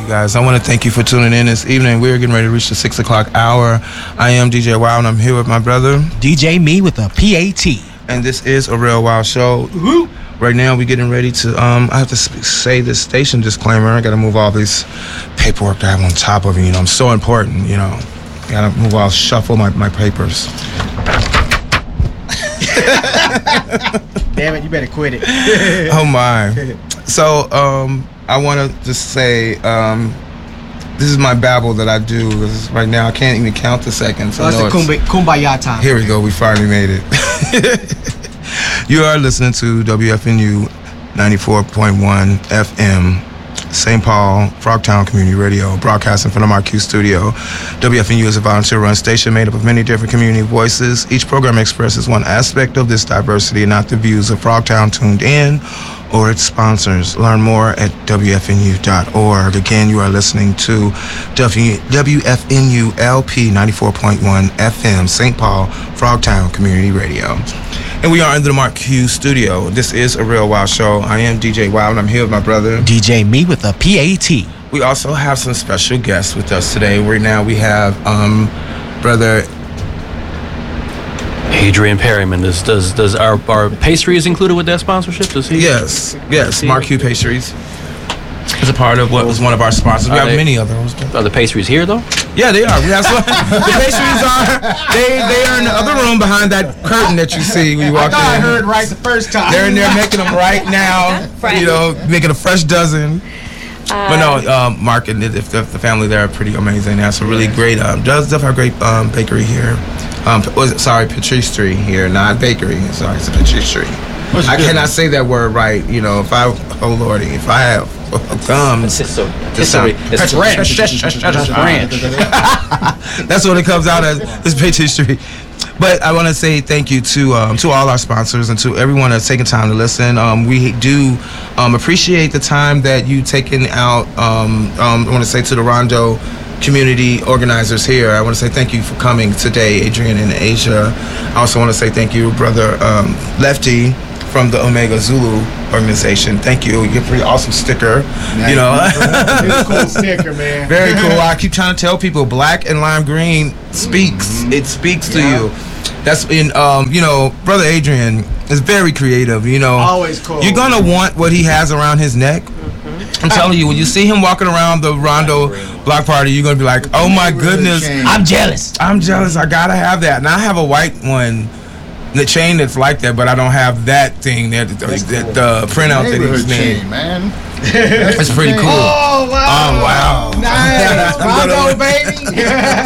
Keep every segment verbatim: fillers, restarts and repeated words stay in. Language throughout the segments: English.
guys. I want to thank you for tuning in this evening. We're getting ready to reach the six o'clock hour. I am D J Wow, and I'm here with my brother D J Me with a P A T. And this is a Real Wow Show. Woo-hoo. Right now, we're getting ready to. Um, I have to sp- say this station disclaimer. I got to move all this paperwork that I have on top of me. You know, I'm so important. You know, got to move all, shuffle my my papers. Damn it, you better quit it. Oh my. So um I want to just say um this is my babble that I do. This is, right now I can't even count the seconds. So that's the kumb- kumbaya time. Here we go, we finally made it. You are listening to W F N U ninety-four point one F M, Saint Paul, Frogtown Community Radio, broadcasting from the Marquee Studio. W F N U is a volunteer-run station made up of many different community voices. Each program expresses one aspect of this diversity and not the views of Frogtown tuned in or its sponsors. Learn more at W F N U dot org. Again, you are listening to W F N U L P ninety-four point one F M, Saint Paul, Frogtown Community Radio. And we are in the Marquee Studio. This is a Real Wow Show. I am D J Wow, and I'm here with my brother D J Me with a P A T. We also have some special guests with us today. Right now we have um, brother Adrian Perryman. Does does does our our pastries included with that sponsorship? Does he? Yes, yes. Marquee Pastries is a part of what was one of our sponsors. We Are have they- many others. Are the pastries here though? Yeah, they are. We have some, the pastries are. They they are in the other room behind that curtain that you see when you walk I thought in. I heard right the first time. They're in there making them right now. You know, making a fresh dozen. But no, um, Mark and the, the, the family there are pretty amazing. They have some really great. Um, does have a great um, bakery here. Um, was it, sorry, patisserie here, not bakery. Sorry, it's a patisserie. I cannot say that word right. You know, if I, oh lordy, if I have gums, So just sound- it's ranch. ranch. That's what it comes out as. Is patisserie. But I want to say thank you to um, to all our sponsors and to everyone that's taking time to listen. Um, we do um, appreciate the time that you taken out. Um, um, I want to say to the Rondo community organizers here, I want to say thank you for coming today, Adrian and Asia. I also want to say thank you, brother um, Lefty from the Omega Zulu organization. Thank you. You're a pretty awesome sticker. You know, It's a cool sticker, man. very cool. I keep trying to tell people, black and lime green speaks. Mm-hmm. It speaks to Yeah. you. That's in, um, you know, brother Adrian is very creative. You know, Always cool. You're gonna want what he has around his neck. I'm telling you, when you see him walking around the Rondo block party, you're gonna be like, oh my goodness, I'm jealous. I'm jealous. I gotta have that. And I have a white one, the chain that's like that, but I don't have that thing that the, that the printout that he's made. chain, man. It's pretty cool. Oh, wow. Oh wow. Nice. I'm gonna- Rondo, baby.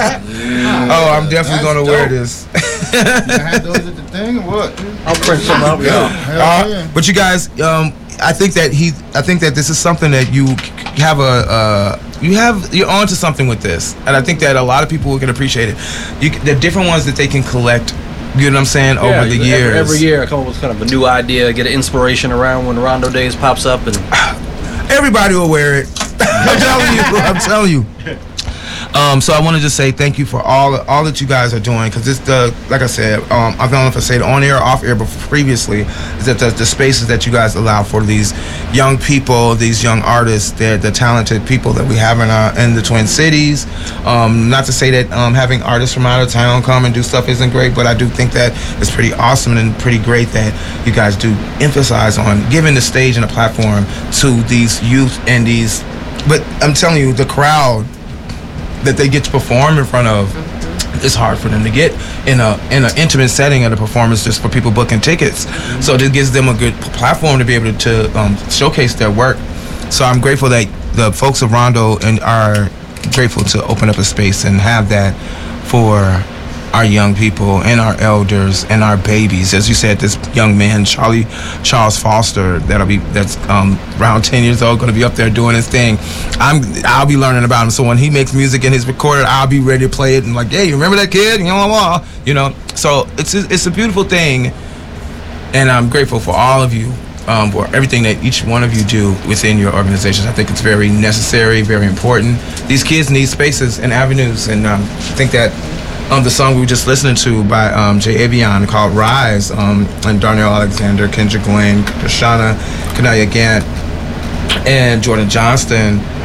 Oh, I'm definitely That's gonna wear dope. this. You had those at the thing or what? I'll print some out. Yeah. Hell Uh, yeah. but you guys, um, I think that he, I think that this is something that you have a, uh, you have, you're onto something with this, and I think that a lot of people can appreciate it. You, the different ones that they can collect. You know what I'm saying? Yeah, over the every, years, Every year I come up with kind of a new idea, get an inspiration around when Rondo Days pops up, and everybody will wear it. I'm telling you. I'm telling you. Um, so I want to just say thank you for all all that you guys are doing, because this the like I said, um, I don't know if I said it on air or off air, but previously, is that the, the spaces that you guys allow for these young people, these young artists, they're the talented people that we have in our, in the Twin Cities. Um, not to say that um, having artists from out of town come and do stuff isn't great, but I do think that it's pretty awesome and pretty great that you guys do emphasize on giving the stage and a platform to these youth and these. But I'm telling you, the crowd that they get to perform in front of, it's hard for them to get in a in an intimate setting at a performance just for people booking tickets. So this gives them a good platform to be able to um, showcase their work. So I'm grateful that the folks of Rondo and are grateful to open up a space and have that for our young people and our elders and our babies. As you said, this young man, Charlie Charles Foster, that'll be that's um, around ten years old, going to be up there doing his thing. I'm I'll be learning about him. So when he makes music and he's recorded, I'll be ready to play it and like, hey, you remember that kid? You know, blah, blah. You know. So it's it's a beautiful thing, and I'm grateful for all of you. Um, for everything that each one of you do within your organizations. I think it's very necessary, very important. These kids need spaces and avenues, and um, I think that um, the song we were just listening to by um, Jay Avion called Rise, um, and Darnell Alexander, Kendra Gwen, Kashana, Kanaya Gant, and Jordan Johnston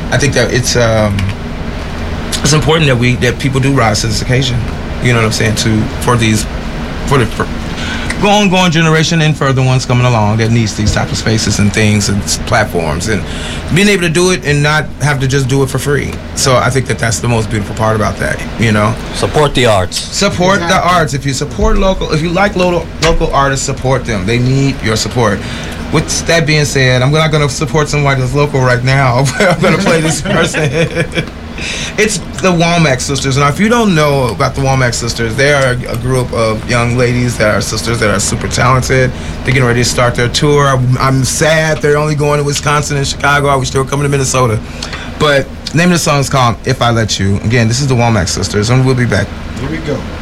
I think that it's um, it's important that we that people do rise to this occasion. You know what I'm saying? To for these for the for ongoing generation and further ones coming along that needs these type of spaces and things and platforms and being able to do it and not have to just do it for free. So I think that that's the most beautiful part about that. You know, Support the arts. support Exactly. the arts. If you support local, if you like local local artists, support them. They need your support. With that being said, I'm not going to support somebody that's local right now, but I'm going to play this person. It's the Womack Sisters. Now, if you don't know about the Womack Sisters, they are a group of young ladies that are sisters that are super talented. They're getting ready to start their tour. I'm, I'm sad they're only going to Wisconsin and Chicago. I wish they were coming to Minnesota. But the name of the song is called If I Let You. Again, this is the Womack Sisters, and we'll be back. Here we go.